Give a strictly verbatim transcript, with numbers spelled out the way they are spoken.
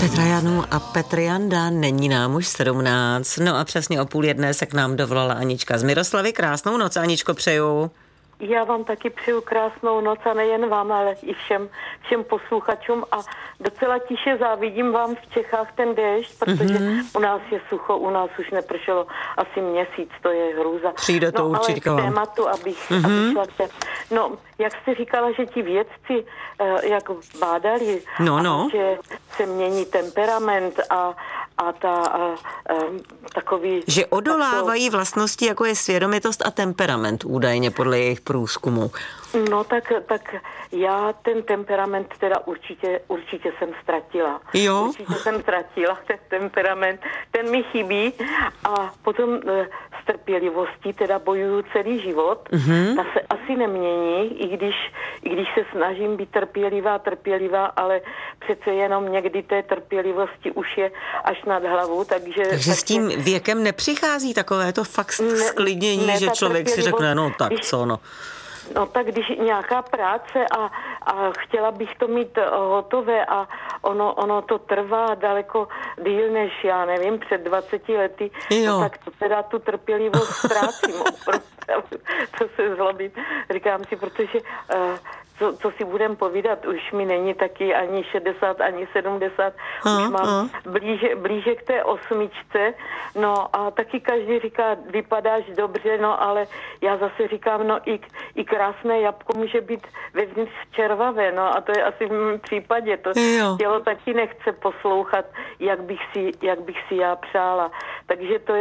Petra Janu a Petr Janda, není nám už sedmnáct. No a přesně o půl jedné se k nám dovolala Anička z Miroslavy. Krásnou noc, Aničko, přeju. Já vám taky přeju krásnou noc a nejen vám, ale i všem, všem posluchačům a docela tiše závidím vám v Čechách ten déšť, protože mm-hmm. u nás je sucho, u nás už nepršelo asi měsíc, to je hrůza. Přijde to no, určitě ale k tématu, abych, mm-hmm. abych šla se. No, jak jste říkala, že ti vědci jak bádali, no, no. A že se mění temperament a, a ta a, a, takový... Že odolávají vlastnosti, jako je svědomitost a temperament, údajně podle jejich průzkumu. No tak, tak já ten temperament teda určitě, určitě jsem ztratila. Jo? Určitě jsem ztratila ten temperament, ten mi chybí a potom s trpělivostí teda bojuju celý život. Mm-hmm. Ta se asi nemění, i když, i když se snažím být trpělivá, trpělivá, ale přece jenom někdy té trpělivosti už je až nad hlavu, takže... Takže s tím věkem nepřichází takové to fakt sklidnění, ne, že člověk si řekne, no tak když, co, no. No tak když nějaká práce a, a chtěla bych to mít hotové a ono, ono to trvá daleko díl než, já nevím, před dvaceti lety, no tak to teda tu trpělivost ztrácím. Co se zlobit. Říkám si, protože uh, co, co si budem povídat, už mi není taky ani šedesát, ani sedmdesát, uh, už mám uh. blíže, blíže k té osmičce, no a taky každý říká, vypadáš dobře, no ale já zase říkám, no i, i krásné jabko může být vevnitř červavé, no a to je asi v mém případě, to jo. Tělo taky nechce poslouchat, jak bych si, jak bych si já přála, takže to je